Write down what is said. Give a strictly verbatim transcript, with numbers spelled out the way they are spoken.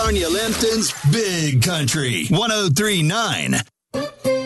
Sarnia Lambton's Big Country one oh three point nine.